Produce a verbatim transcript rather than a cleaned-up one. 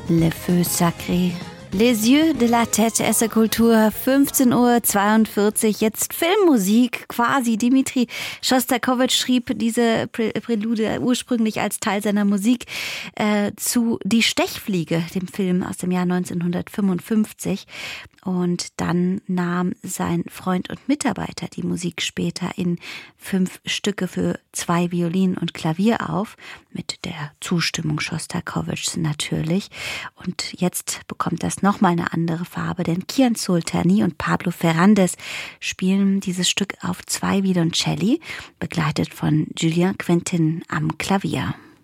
Le Feu Sacré. Les Yeux de la Tête Esse Kultur, fünfzehn Uhr zweiundvierzig. Jetzt Filmmusik, quasi. Dmitri Schostakowitsch schrieb diese Prä- Prälude ursprünglich als Teil seiner Musik äh, zu Die Stechfliege, dem Film aus dem Jahr neunzehnhundertfünfundfünfzig. Und dann nahm sein Freund und Mitarbeiter die Musik später in fünf Stücke für zwei Violinen und Klavier auf, mit der Zustimmung Schostakowitschs natürlich. Und jetzt bekommt das nochmal eine andere Farbe, denn Kian Soltani und Pablo Ferrandes spielen dieses Stück auf zwei Violoncelli, begleitet von Julien Quentin am Klavier.